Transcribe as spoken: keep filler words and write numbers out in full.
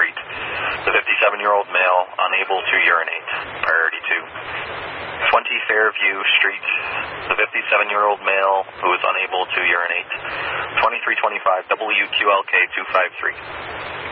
Street. The fifty-seven-year-old male unable to urinate. Priority two. twenty Fairview Street. The fifty-seven-year-old male who is unable to urinate. twenty-three twenty-five W Q L K two five three.